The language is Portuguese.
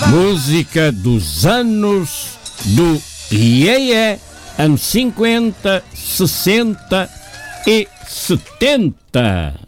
Música dos anos do anos 50, 60 e 70.